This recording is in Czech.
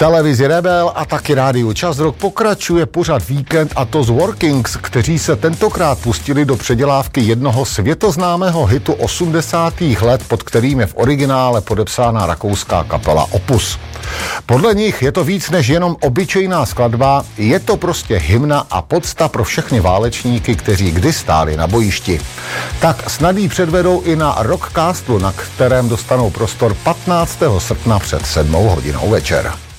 Televizi Rebel a taky rádiu Čas Rock pokračuje pořad Víkend, a to z Workings, kteří se tentokrát pustili do předělávky jednoho světoznámého hitu 80. let, pod kterým je v originále podepsána rakouská kapela Opus. Podle nich je to víc než jenom obyčejná skladba, je to prostě hymna a podsta pro všechny válečníky, kteří kdy stáli na bojišti. Tak snad ji předvedou i na Rockcastu, na kterém dostanou prostor 15. srpna před 7 hodinou večer.